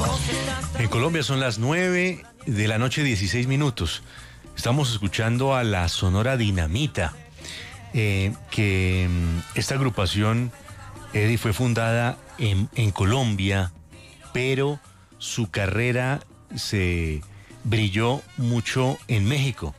En Colombia son las 9 de la noche, 16 minutos. Estamos escuchando a la Sonora Dinamita, que esta agrupación, Eddie, fue fundada en Colombia, pero su carrera se brilló mucho en México.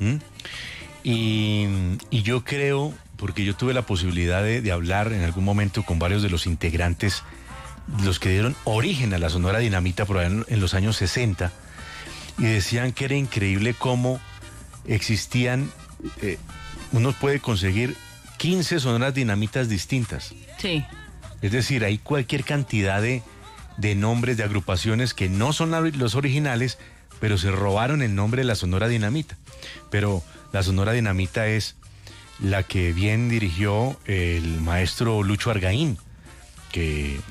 Y yo creo, porque yo tuve la posibilidad de hablar en algún momento con varios de los integrantes, los que dieron origen a la Sonora Dinamita por allá en los años 60, y decían que era increíble cómo existían, uno puede conseguir 15 sonoras dinamitas distintas. Sí. Es decir, hay cualquier cantidad de nombres de agrupaciones que no son los originales, pero se robaron el nombre de la Sonora Dinamita. Pero la Sonora Dinamita es la que bien dirigió el maestro Lucho Argaín, que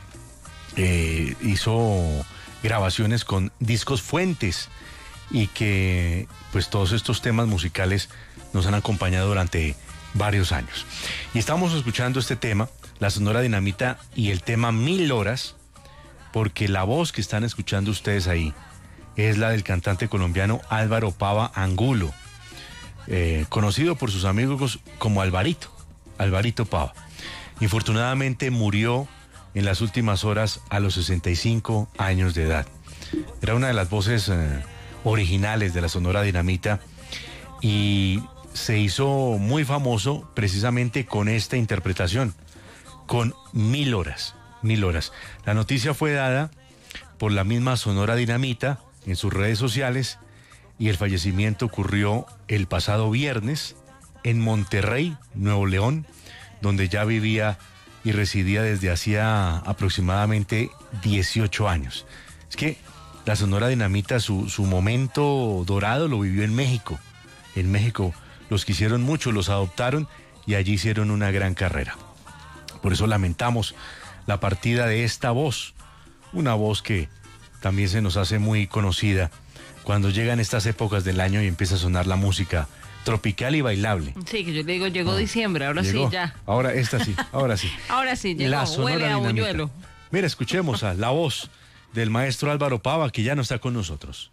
hizo grabaciones con discos Fuentes y que pues todos estos temas musicales nos han acompañado durante varios años. Y estamos escuchando este tema, la Sonora Dinamita, y el tema 1000 horas, porque la voz que están escuchando ustedes ahí es la del cantante colombiano Álvaro Pava Angulo, conocido por sus amigos como Alvarito Pava. Infortunadamente murió en las últimas horas a los 65 años de edad. Era una de las voces originales de la Sonora Dinamita y se hizo muy famoso precisamente con esta interpretación, con 1000 horas. 1000 horas. La noticia fue dada por la misma Sonora Dinamita en sus redes sociales y el fallecimiento ocurrió el pasado viernes en Monterrey, Nuevo León, donde ya vivía y residía desde hacía aproximadamente 18 años. Es que la Sonora Dinamita, su momento dorado lo vivió en México. En México los quisieron mucho, los adoptaron y allí hicieron una gran carrera. Por eso lamentamos la partida de esta voz, una voz que también se nos hace muy conocida cuando llegan estas épocas del año y empieza a sonar la música tropical y bailable. Sí, que yo le digo, llegó diciembre, ahora ¿Llegó? Sí, ya. Ahora, esta sí, ahora sí. Ahora sí, llegó, La Sonora huele a Dinamita. buñuelo. Mira, escuchemos a la voz del maestro Álvaro Pava, que ya no está con nosotros.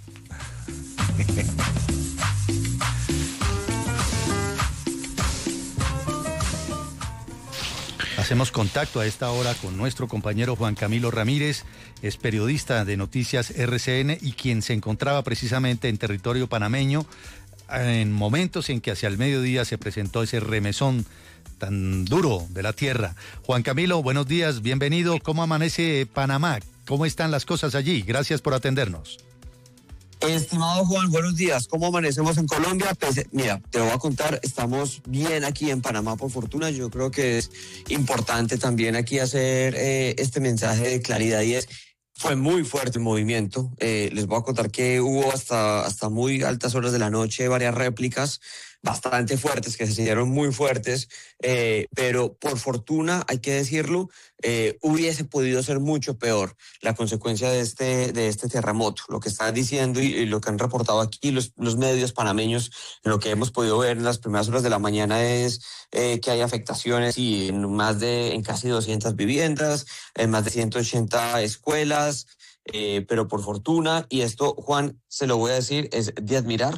Hacemos contacto a esta hora con nuestro compañero Juan Camilo Ramírez, es periodista de Noticias RCN y quien se encontraba precisamente en territorio panameño en momentos en que hacia el mediodía se presentó ese remesón tan duro de la tierra. Juan Camilo, buenos días, bienvenido. ¿Cómo amanece Panamá? ¿Cómo están las cosas allí? Gracias por atendernos. Estimado Juan, buenos días. ¿Cómo amanecemos en Colombia? Pues mira, te lo voy a contar, estamos bien aquí en Panamá, por fortuna. Yo creo que es importante también aquí hacer este mensaje de claridad y es, fue muy fuerte el movimiento. Les voy a contar que hubo hasta muy altas horas de la noche varias réplicas bastante fuertes, que se sintieron muy fuertes, pero por fortuna, hay que decirlo, hubiese podido ser mucho peor la consecuencia de este terremoto. Lo que están diciendo y lo que han reportado aquí los medios panameños, lo que hemos podido ver en las primeras horas de la mañana es que hay afectaciones y en casi 200 viviendas, en más de 180 escuelas, pero por fortuna, y esto, Juan, se lo voy a decir, es de admirar,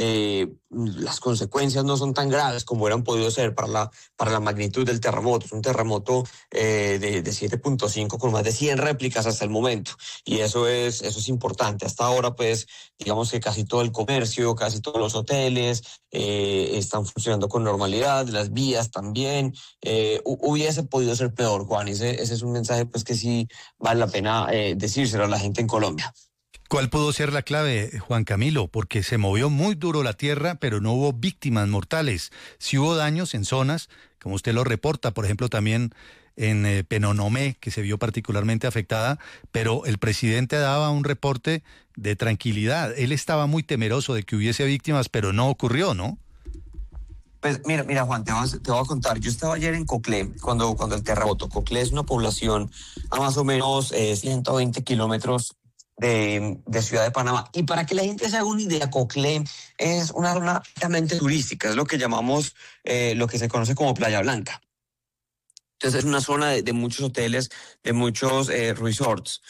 las consecuencias no son tan graves como hubieran podido ser para la magnitud del terremoto. Es un terremoto de 7.5 con más de 100 réplicas hasta el momento, y eso es importante. Hasta ahora, pues, digamos que casi todo el comercio, casi todos los hoteles están funcionando con normalidad, las vías también. Hubiese podido ser peor, Juan, y ese es un mensaje pues que sí vale la pena decírselo a la gente en Colombia. ¿Cuál pudo ser la clave, Juan Camilo? Porque se movió muy duro la tierra, pero no hubo víctimas mortales. Sí hubo daños en zonas, como usted lo reporta, por ejemplo, también en Penonomé, que se vio particularmente afectada, pero el presidente daba un reporte de tranquilidad. Él estaba muy temeroso de que hubiese víctimas, pero no ocurrió, ¿no? Pues mira Juan, te voy a contar. Yo estaba ayer en Coclé cuando el terremoto. Coclé es una población a más o menos 120 kilómetros de Ciudad de Panamá. Y para que la gente se haga una idea, Coclé es una zona altamente turística, es lo que llamamos, lo que se conoce como Playa Blanca. Entonces es una zona de muchos hoteles, de muchos resorts.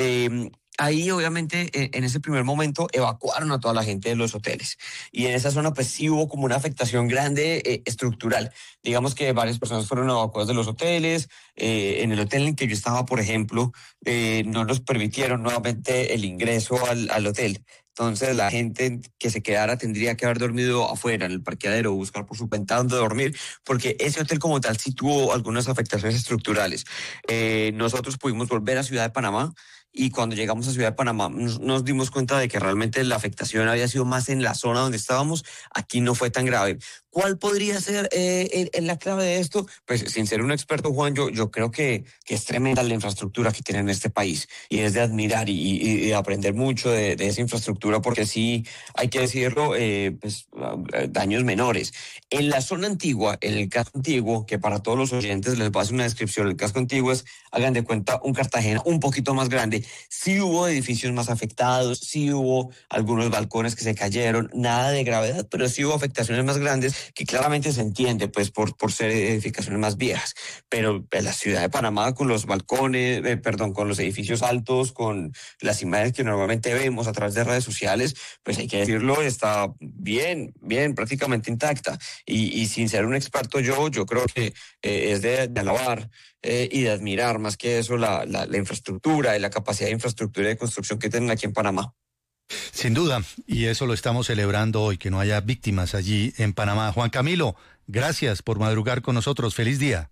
Ahí obviamente en ese primer momento evacuaron a toda la gente de los hoteles y en esa zona pues sí hubo como una afectación grande estructural. Digamos que varias personas fueron evacuadas de los hoteles. En el hotel en que yo estaba, por ejemplo, no nos permitieron nuevamente el ingreso al hotel. Entonces la gente que se quedara tendría que haber dormido afuera, en el parqueadero, buscar por su cuenta dónde dormir, porque ese hotel como tal sí tuvo algunas afectaciones estructurales. Nosotros pudimos volver a Ciudad de Panamá y cuando llegamos a Ciudad de Panamá nos dimos cuenta de que realmente la afectación había sido más en la zona donde estábamos. Aquí no fue tan grave. ¿Cuál podría ser la clave de esto? Pues sin ser un experto, Juan, yo creo que es tremenda la infraestructura que tiene en este país y es de admirar y aprender mucho de esa infraestructura, porque sí, hay que decirlo, pues daños menores. En la zona antigua, en el casco antiguo, que para todos los oyentes les voy a hacer una descripción, el casco antiguo es, hagan de cuenta, un Cartagena un poquito más grande. Sí hubo edificios más afectados, sí hubo algunos balcones que se cayeron, nada de gravedad, pero sí hubo afectaciones más grandes que claramente se entiende pues por ser edificaciones más viejas, pero en la ciudad de Panamá con los balcones, con los edificios altos, con las imágenes que normalmente vemos a través de redes sociales, pues hay que decirlo, está bien, prácticamente intacta y sin ser un experto yo creo que es de alabar y de admirar más que eso la infraestructura y la capacidad de infraestructura y de construcción que tienen aquí en Panamá. Sin duda, y eso lo estamos celebrando hoy, que no haya víctimas allí en Panamá. Juan Camilo, gracias por madrugar con nosotros. Feliz día.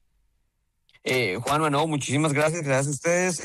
Juan, no, muchísimas gracias a ustedes.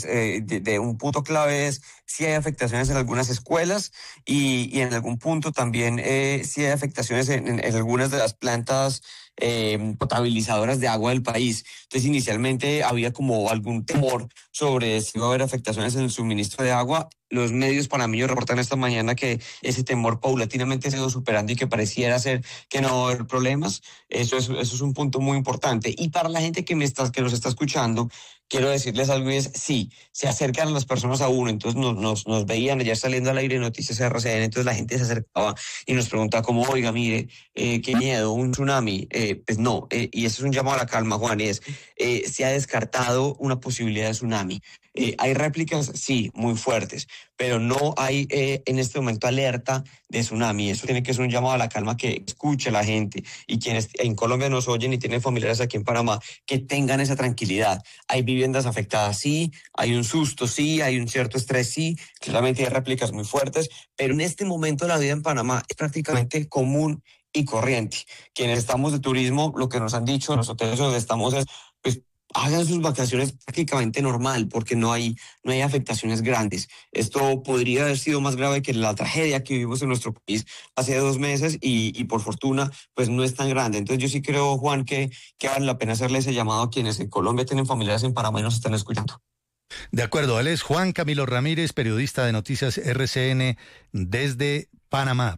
De un punto clave es si hay afectaciones en algunas escuelas y en algún punto también si hay afectaciones en algunas de las plantas potabilizadoras de agua del país. Entonces inicialmente había como algún temor sobre si iba a haber afectaciones en el suministro de agua. Los medios panameños reportan esta mañana que ese temor paulatinamente se ha ido superando y que pareciera ser que no va a haber problemas. Eso es un punto muy importante. Y para la gente que nos está escuchando, quiero decirles algo y es, sí, se acercan las personas a uno. Entonces nos veían ayer saliendo al aire Noticias RCN, entonces la gente se acercaba y nos preguntaba como, oiga, mire, qué miedo, un tsunami. Pues no, y eso es un llamado a la calma, Juan, y es, se ha descartado una posibilidad de tsunami. Hay réplicas, sí, muy fuertes, pero no hay en este momento alerta de tsunami. Eso tiene que ser un llamado a la calma que escuche la gente y quienes en Colombia nos oyen y tienen familiares aquí en Panamá, que tengan esa tranquilidad. Hay viviendas afectadas, sí, hay un susto, sí, hay un cierto estrés, sí, claramente hay réplicas muy fuertes, pero en este momento la vida en Panamá es prácticamente común y corriente. Quienes estamos de turismo, lo que nos han dicho, los hoteles donde estamos es, pues, hagan sus vacaciones prácticamente normal, porque no hay afectaciones grandes. Esto podría haber sido más grave que la tragedia que vivimos en nuestro país hace 2 meses y por fortuna, pues no es tan grande. Entonces yo sí creo, Juan, que vale la pena hacerle ese llamado a quienes en Colombia tienen familiares en Panamá y nos están escuchando. De acuerdo, él es Juan Camilo Ramírez, periodista de Noticias RCN desde Panamá.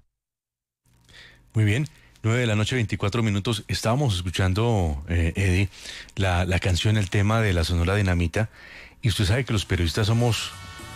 Muy bien. 9:24 a.m. Estábamos escuchando, Eddie, la canción, el tema de la Sonora Dinamita. Y usted sabe que los periodistas somos,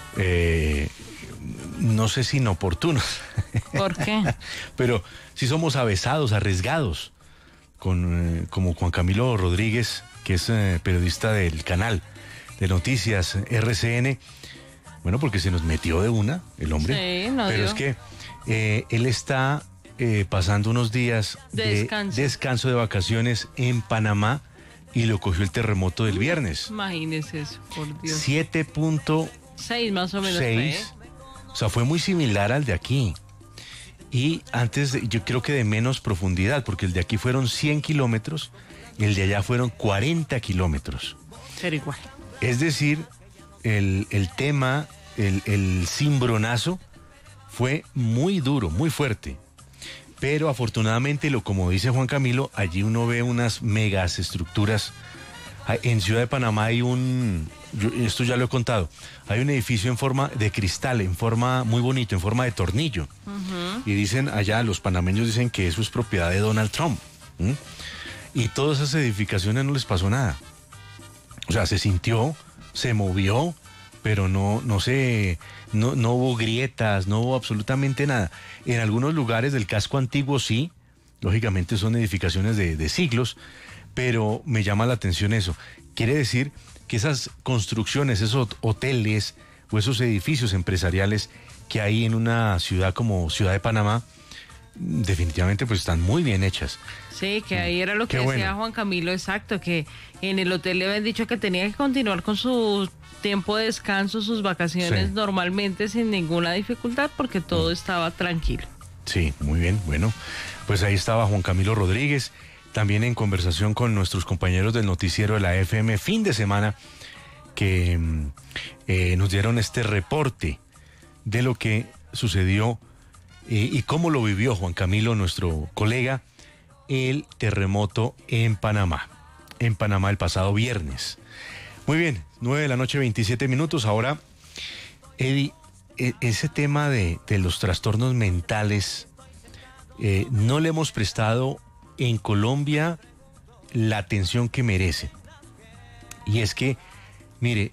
no sé si inoportunos. ¿Por qué? Pero sí somos avesados, arriesgados. Como Juan Camilo Rodríguez, que es periodista del canal de Noticias RCN. Bueno, porque se nos metió de una, el hombre. Sí, no. Pero es que él está pasando unos días de descanso de vacaciones en Panamá y lo cogió el terremoto del viernes. Imagínese eso, por Dios. 7.6 más o menos. O sea, fue muy similar al de aquí. Y yo creo que de menos profundidad, porque el de aquí fueron 100 kilómetros y el de allá fueron 40 kilómetros. Pero igual. Es decir, el tema, el cimbronazo fue muy duro, muy fuerte. Pero afortunadamente, como dice Juan Camilo, allí uno ve unas megas estructuras. En Ciudad de Panamá hay esto ya lo he contado, hay un edificio en forma de cristal, en forma muy bonito, en forma de tornillo. Uh-huh. Y dicen allá, los panameños dicen que eso es propiedad de Donald Trump. Y todas esas edificaciones no les pasó nada. O sea, se sintió, se movió, pero no hubo grietas, no hubo absolutamente nada. En algunos lugares del casco antiguo sí, lógicamente son edificaciones de siglos, pero me llama la atención eso. Quiere decir que esas construcciones, esos hoteles o esos edificios empresariales que hay en una ciudad como Ciudad de Panamá, definitivamente pues están muy bien hechas. Sí, que ahí era lo que decía Juan Camilo, exacto, que en el hotel le habían dicho que tenía que continuar con su tiempo de descanso, sus vacaciones normalmente sin ninguna dificultad porque todo estaba tranquilo. Sí, muy bien, bueno, pues ahí estaba Juan Camilo Rodríguez, también en conversación con nuestros compañeros del noticiero de la FM fin de semana, que nos dieron este reporte de lo que sucedió y cómo lo vivió Juan Camilo, nuestro colega, el terremoto en Panamá el pasado viernes. Muy bien, 9:27 p.m. Ahora, Eddie, ese tema de los trastornos mentales, no le hemos prestado en Colombia la atención que merece. Y es que, mire,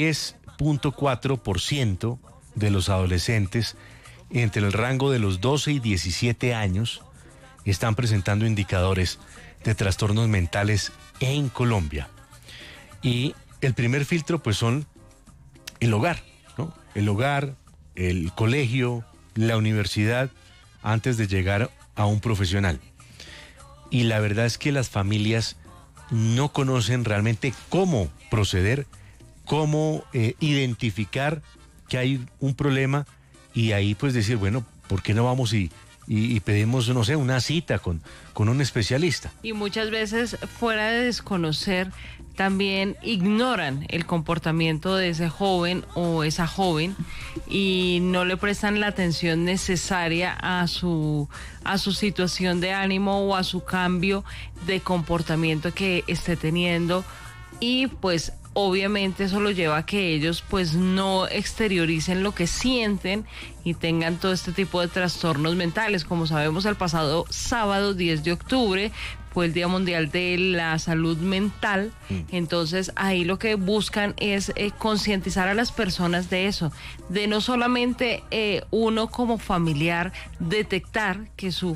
10.4% de los adolescentes entre el rango de los 12 y 17 años están presentando indicadores de trastornos mentales en Colombia. Y el primer filtro pues son el hogar, ¿no? El hogar, el colegio, la universidad, antes de llegar a un profesional. Y la verdad es que las familias no conocen realmente cómo proceder, cómo identificar que hay un problema y ahí pues decir, bueno, ¿por qué no vamos y pedimos, no sé, una cita con un especialista? Y muchas veces, fuera de desconocer, también ignoran el comportamiento de ese joven o esa joven y no le prestan la atención necesaria a su situación de ánimo o a su cambio de comportamiento que esté teniendo, y pues obviamente eso lo lleva a que ellos pues no exterioricen lo que sienten y tengan todo este tipo de trastornos mentales. Como sabemos, el pasado sábado 10 de octubre fue el Día Mundial de la Salud Mental. Entonces ahí lo que buscan es concientizar a las personas de eso, de no solamente uno como familiar detectar que su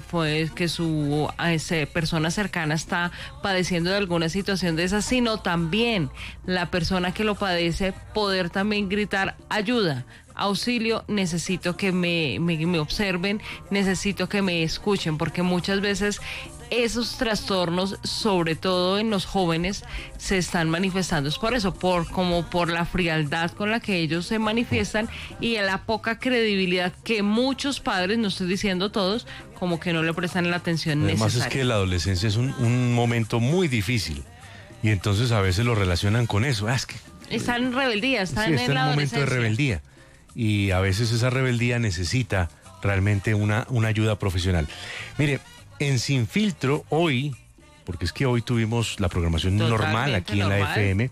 persona cercana está padeciendo de alguna situación de esas, sino también la persona que lo padece poder también gritar ayuda, auxilio, necesito que me observen, necesito que me escuchen, porque muchas veces esos trastornos, sobre todo en los jóvenes, se están manifestando. Es por eso, por la frialdad con la que ellos se manifiestan y la poca credibilidad que muchos padres, no estoy diciendo todos, como que no le prestan la atención necesaria. Además es que la adolescencia es un momento muy difícil y entonces a veces lo relacionan con eso. Es que están en rebeldía, están en la adolescencia. Momento de rebeldía y a veces esa rebeldía necesita realmente una ayuda profesional. Mire, en Sin Filtro hoy, porque es que hoy tuvimos la programación normal aquí en la FM,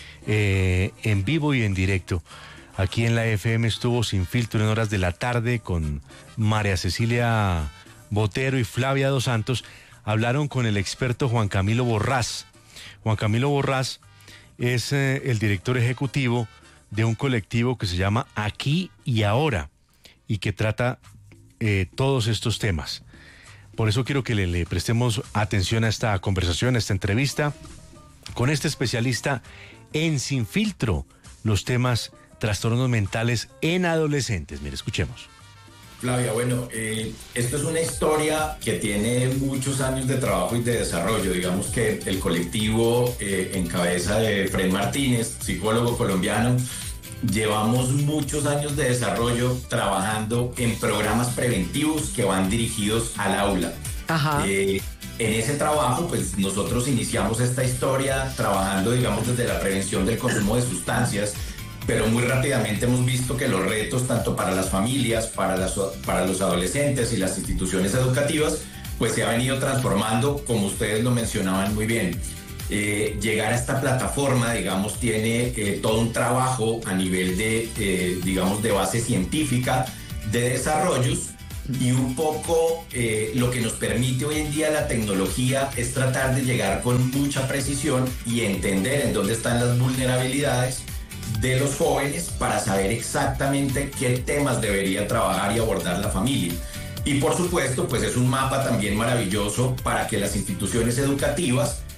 en vivo y en directo. Aquí en la FM estuvo Sin Filtro en horas de la tarde con María Cecilia Botero y Flavia Dos Santos. Hablaron con el experto Juan Camilo Borrás. Juan Camilo Borrás es el director ejecutivo de un colectivo que se llama Aquí y Ahora y que trata todos estos temas. Por eso quiero que le prestemos atención a esta conversación, a esta entrevista con este especialista en Sin Filtro, los temas trastornos mentales en adolescentes. Mire, escuchemos. Flavia, bueno, esto es una historia que tiene muchos años de trabajo y de desarrollo. Digamos que el colectivo en cabeza de Fred Martínez, psicólogo colombiano, llevamos muchos años de desarrollo trabajando en programas preventivos que van dirigidos al aula. Ajá. En ese trabajo, pues nosotros iniciamos esta historia trabajando, digamos, desde la prevención del consumo de sustancias, pero muy rápidamente hemos visto que los retos, tanto para las familias, para los adolescentes y las instituciones educativas, pues se ha venido transformando, como ustedes lo mencionaban muy bien. Llegar a esta plataforma, digamos, tiene todo un trabajo a nivel de, digamos, de base científica, de desarrollos, y un poco lo que nos permite hoy en día la tecnología es tratar de llegar con mucha precisión y entender en dónde están las vulnerabilidades de los jóvenes para saber exactamente qué temas debería trabajar y abordar la familia. Y por supuesto, pues es un mapa también maravilloso para que las instituciones educativas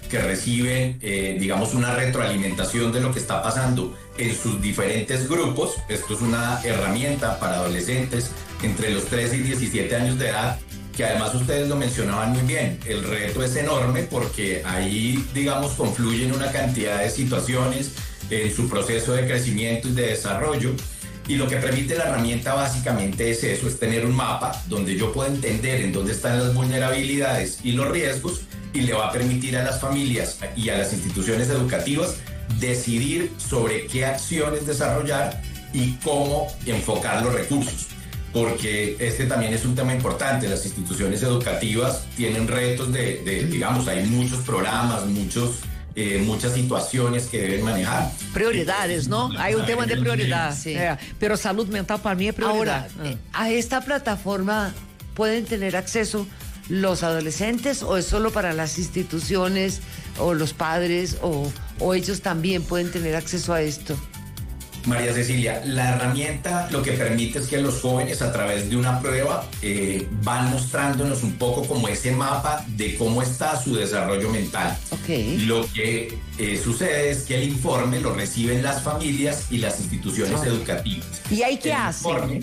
que reciben, digamos, una retroalimentación de lo que está pasando en sus diferentes grupos. Esto es una herramienta para adolescentes entre los 13 y 17 años de edad, que además ustedes lo mencionaban muy bien. El reto es enorme porque ahí, digamos, confluyen una cantidad de situaciones en su proceso de crecimiento y de desarrollo. Y lo que permite la herramienta básicamente es eso, es tener un mapa donde yo puedo entender en dónde están las vulnerabilidades y los riesgos, y le va a permitir a las familias y a las instituciones educativas decidir sobre qué acciones desarrollar y cómo enfocar los recursos. Porque este también es un tema importante. Las instituciones educativas tienen retos digamos, hay muchos programas, muchas situaciones que deben manejar. Prioridades, ¿no? Hay un tema de prioridad. Sí. Pero salud mental para mí es prioridad. Ahora, ¿a esta plataforma pueden tener acceso los adolescentes o es solo para las instituciones o los padres o ellos también pueden tener acceso a esto? María Cecilia, la herramienta lo que permite es que los jóvenes a través de una prueba van mostrándonos un poco como ese mapa de cómo está su desarrollo mental. Okay. Lo que sucede es que el informe lo reciben las familias y las instituciones educativas. ¿Y ahí qué hacen?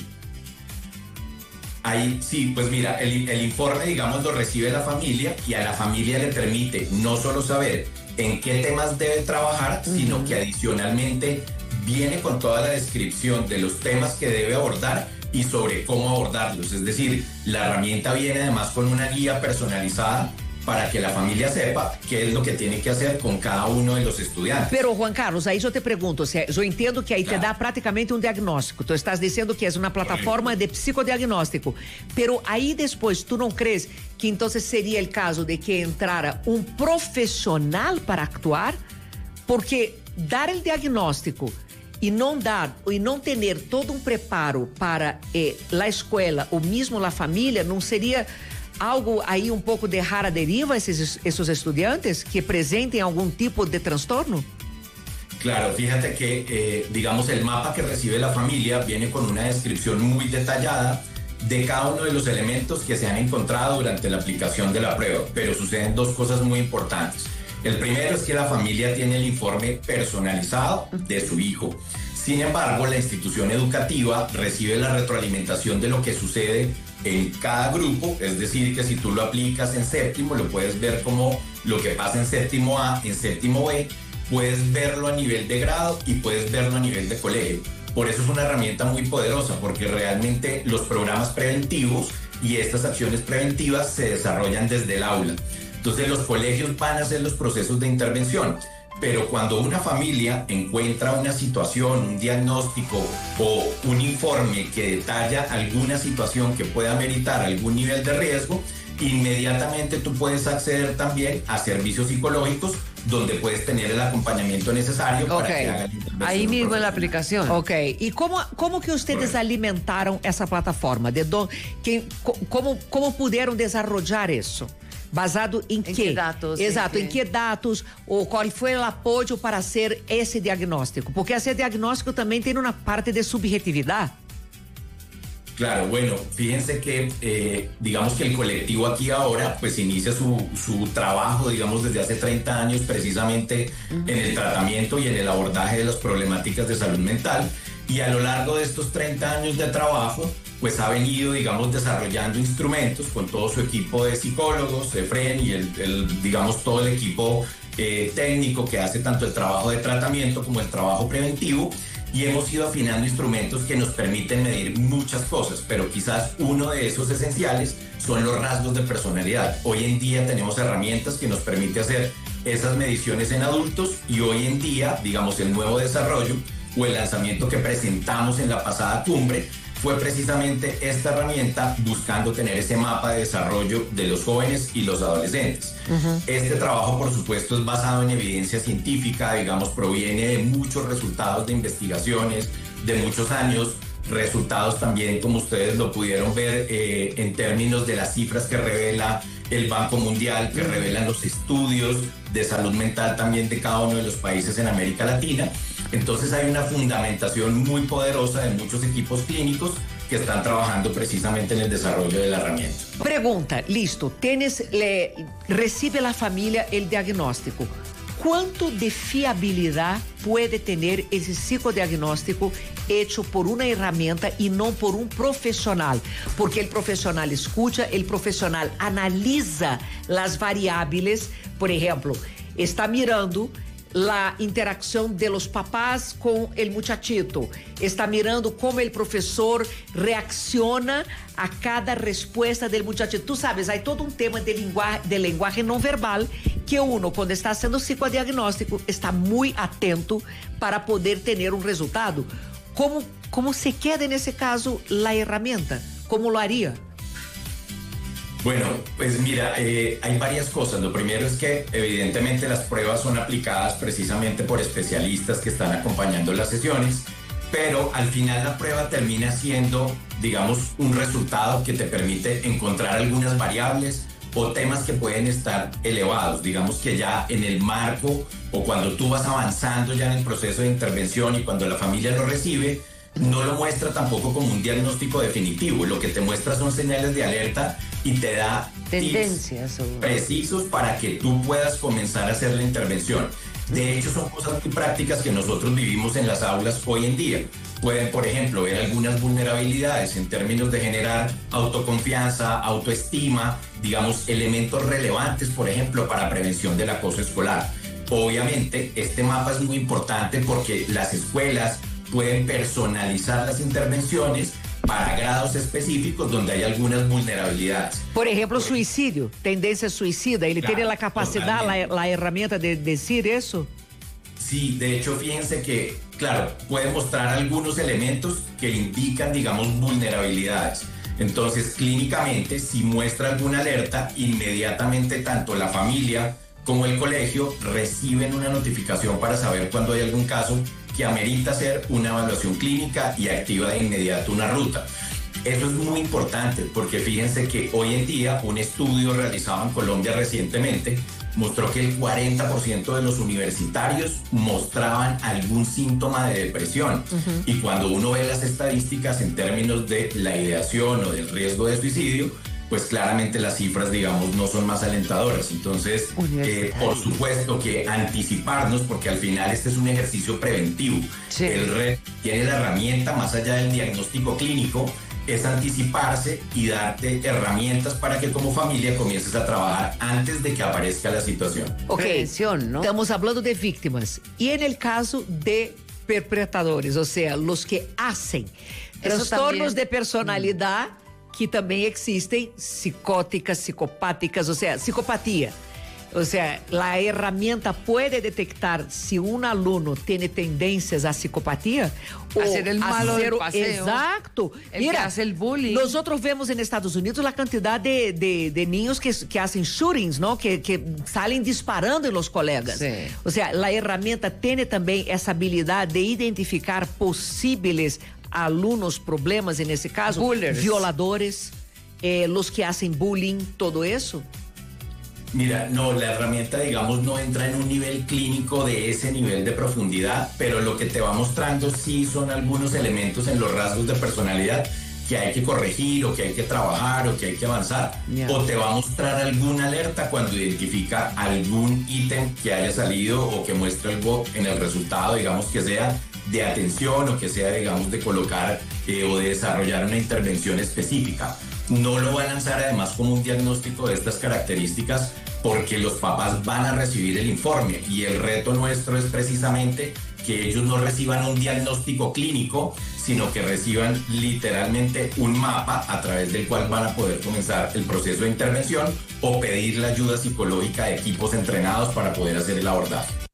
Ahí sí, pues mira, el informe, digamos, lo recibe la familia y a la familia le permite no solo saber en qué temas debe trabajar, sino que adicionalmente viene con toda la descripción de los temas que debe abordar y sobre cómo abordarlos. Es decir, la herramienta viene además con una guía personalizada para que la familia sepa qué es lo que tiene que hacer con cada uno de los estudiantes. Pero, Juan Carlos, aí eu te pergunto, eu entendo que aí te dá praticamente um diagnóstico. Tu estás dizendo que é uma plataforma de psicodiagnóstico. Pero aí depois, tu não crees que então seria o caso de que entrara um profissional para actuar? Porque dar o diagnóstico e não ter todo um preparo para a escola ou mesmo a família, não seria algo aí um pouco de rara deriva esses estudiantes que apresentem algum tipo de transtorno? Claro, fíjate que, digamos, el mapa que recibe la familia viene con una descripción muy detallada de cada uno de los elementos que se han encontrado durante la aplicación de la prueba, pero suceden dos cosas muy importantes. El primero es que la familia tiene el informe personalizado de su hijo. Sin embargo, la institución educativa recibe la retroalimentación de lo que sucede en cada grupo, es decir, que si tú lo aplicas en séptimo, lo puedes ver como lo que pasa en séptimo A, en séptimo B, puedes verlo a nivel de grado y puedes verlo a nivel de colegio. Por eso es una herramienta muy poderosa, porque realmente los programas preventivos y estas acciones preventivas se desarrollan desde el aula. Entonces los colegios van a hacer los procesos de intervención, pero cuando una familia encuentra una situación, un diagnóstico o un informe que detalla alguna situación que pueda meritar algún nivel de riesgo, inmediatamente tú puedes acceder también a servicios psicológicos donde puedes tener el acompañamiento necesario para que haga la intervención. Ahí mismo en la aplicación. Ok. E como que ustedes alimentaram essa plataforma? Como puderam desarrollar isso? Basado em quê? Que dados? Exato, em que dados? Ou qual foi o apoio para hacer esse diagnóstico? Porque esse diagnóstico também tem uma parte de subjetividade. Claro, bueno, fíjense que digamos que el colectivo aquí ahora pues inicia su trabajo, digamos, desde hace 30 años precisamente en el tratamiento y en el abordaje de las problemáticas de salud mental, y a lo largo de estos 30 años de trabajo pues ha venido, digamos, desarrollando instrumentos con todo su equipo de psicólogos, de FREN y digamos, todo el equipo técnico que hace tanto el trabajo de tratamiento como el trabajo preventivo. Y hemos ido afinando instrumentos que nos permiten medir muchas cosas, pero quizás uno de esos esenciales son los rasgos de personalidad. Hoy en día tenemos herramientas que nos permiten hacer esas mediciones en adultos, y hoy en día, digamos, el nuevo desarrollo o el lanzamiento que presentamos en la pasada cumbre fue precisamente esta herramienta, buscando tener ese mapa de desarrollo de los jóvenes y los adolescentes. Este trabajo, por supuesto, es basado en evidencia científica, digamos, proviene de muchos resultados de investigaciones de muchos años, resultados también, como ustedes lo pudieron ver, en términos de las cifras que revela el Banco Mundial, que revelan los estudios de salud mental también de cada uno de los países en América Latina. Entonces hay una fundamentación muy poderosa de muchos equipos clínicos que están trabajando precisamente en el desarrollo de la herramienta. Pregunta, listo, recibe la familia el diagnóstico. ¿Cuánto de fiabilidad puede tener ese psicodiagnóstico hecho por una herramienta y no por un profesional? Porque el profesional escucha, el profesional analiza las variables, por ejemplo, está mirando la interacción de los papás con el muchachito, está mirando cómo el profesor reacciona a cada respuesta del muchachito. Tú sabes, hay todo un tema de lenguaje no verbal que uno, cuando está haciendo psicodiagnóstico, está muy atento para poder tener un resultado. ¿Cómo se queda en ese caso la herramienta? ¿Cómo lo haría? Bueno, pues mira, hay varias cosas. Lo primero es que evidentemente las pruebas son aplicadas precisamente por especialistas que están acompañando las sesiones, pero al final la prueba termina siendo, digamos, un resultado que te permite encontrar algunas variables o temas que pueden estar elevados. Digamos que ya en el marco o cuando tú vas avanzando ya en el proceso de intervención y cuando la familia lo recibe, no lo muestra tampoco como un diagnóstico definitivo. Lo que te muestra son señales de alerta y te da tendencias precisos para que tú puedas comenzar a hacer la intervención. De hecho, son cosas muy prácticas que nosotros vivimos en las aulas hoy en día. Pueden, por ejemplo, ver algunas vulnerabilidades en términos de generar autoconfianza, autoestima, digamos, elementos relevantes, por ejemplo, para prevención del acoso escolar. Obviamente, este mapa es muy importante porque las escuelas pueden personalizar las intervenciones para grados específicos donde hay algunas vulnerabilidades. Por ejemplo, suicidio, tendencia suicida. ¿Él tiene la capacidad, la herramienta de decir eso? Sí, de hecho, fíjense que, claro, puede mostrar algunos elementos que indican, digamos, vulnerabilidades. Entonces, clínicamente, si muestra alguna alerta, inmediatamente tanto la familia como el colegio reciben una notificación para saber cuando hay algún caso que amerita hacer una evaluación clínica y activa de inmediato una ruta. Eso es muy importante porque fíjense que hoy en día un estudio realizado en Colombia recientemente mostró que el 40% de los universitarios mostraban algún síntoma de depresión. Y cuando uno ve las estadísticas en términos de la ideación o del riesgo de suicidio, pues claramente las cifras, digamos, no son más alentadoras. Entonces, por supuesto que anticiparnos, porque al final este es un ejercicio preventivo. Sí. El RED tiene la herramienta, más allá del diagnóstico clínico, es anticiparse y darte herramientas para que como familia comiences a trabajar antes de que aparezca la situación. Ok, prevención, ¿no? Estamos hablando de víctimas. Y en el caso de perpetradores, o sea, los que hacen trastornos de personalidad, que también existen psicóticas, psicopáticas, o sea, psicopatía. O sea, la herramienta puede detectar si un alumno tiene tendencias a psicopatía o hacer el malo del paseo. Exacto. El que hace el bullying. Nosotros vemos en Estados Unidos la cantidad de niños que hacen shootings, ¿no? Que salen disparando en los colegas. Sí. O sea, la herramienta tiene también esa habilidad de identificar posibles alumnos problemas, en ese caso, Bullers. violadores, los que hacen bullying, todo eso. Mira, no, la herramienta, digamos, no entra en un nivel clínico de ese nivel de profundidad, pero lo que te va mostrando sí son algunos elementos en los rasgos de personalidad que hay que corregir o que hay que trabajar o que hay que avanzar. Yeah. O te va a mostrar alguna alerta cuando identifica algún ítem que haya salido o que muestre algo en el resultado, digamos, que sea de atención o que sea, digamos, de colocar o de desarrollar una intervención específica. No lo va a lanzar además como un diagnóstico de estas características porque los papás van a recibir el informe y el reto nuestro es precisamente que ellos no reciban un diagnóstico clínico, sino que reciban literalmente un mapa a través del cual van a poder comenzar el proceso de intervención o pedir la ayuda psicológica de equipos entrenados para poder hacer el abordaje.